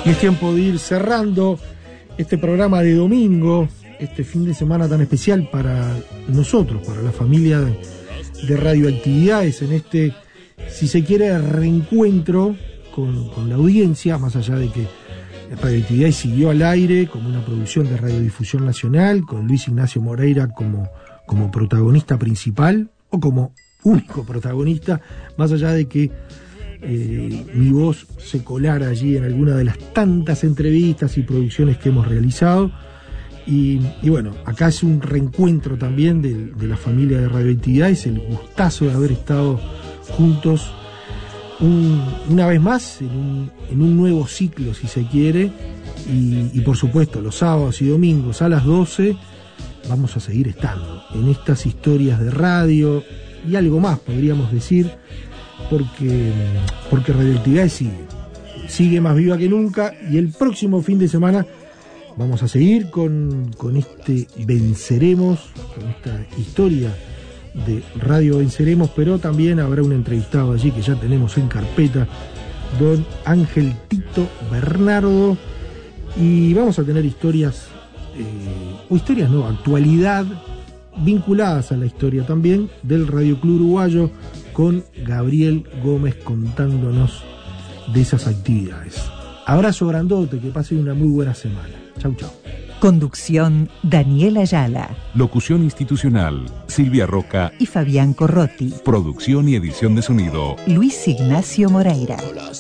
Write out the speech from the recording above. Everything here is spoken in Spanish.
Y es tiempo de ir cerrando este programa de domingo, este fin de semana tan especial para nosotros, para la familia de Radioactividades, en este, si se quiere, reencuentro con la audiencia, más allá de que Radioactividades siguió al aire como una producción de Radiodifusión Nacional, con Luis Ignacio Moreira como protagonista principal, o como único protagonista, más allá de que mi voz se colara allí en alguna de las tantas entrevistas y producciones que hemos realizado. Y bueno, acá es un reencuentro también de la familia de Radioactividades, el gustazo de haber estado juntos una vez más en un nuevo ciclo, si se quiere, y por supuesto los sábados y domingos a las 12 vamos a seguir estando en estas historias de radio y algo más, podríamos decir, porque Radioactividades sigue más viva que nunca, y el próximo fin de semana vamos a seguir con este Venceremos, con esta historia de Radio Venceremos, pero también habrá un entrevistado allí que ya tenemos en carpeta, don Ángel Tito Bernardo, y vamos a tener actualidad vinculadas a la historia también del Radio Club Uruguayo, con Gabriel Gómez contándonos de esas actividades. Abrazo grandote, que pasen una muy buena semana. Chau, chau. Conducción: Daniela Ayala. Locución institucional: Silvia Roca y Fabián Corrotti. Producción y edición de sonido: Luis Ignacio Moreira.